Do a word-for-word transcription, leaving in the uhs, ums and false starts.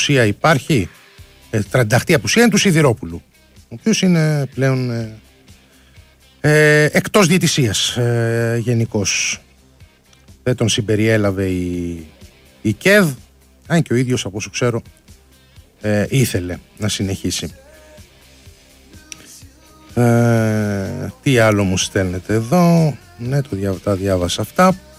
απουσία υπάρχει. Ε, τρανταχτή απουσία είναι του Σιδηρόπουλου, ο οποίος είναι πλέον ε, ε, εκτός διαιτησίας ε, γενικώς. Δεν τον συμπεριέλαβε η, η ΚΕΔ, αν και ο ίδιος από όσο ξέρω ε, ήθελε να συνεχίσει. Ε, τι άλλο μου στέλνετε εδώ? Ναι, το δια, τα διάβασα αυτά.